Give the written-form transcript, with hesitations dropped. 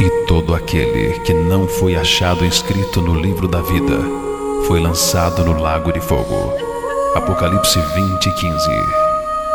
E todo aquele que não foi achado inscrito no livro da vida foi lançado no lago de fogo. Apocalipse 20:15.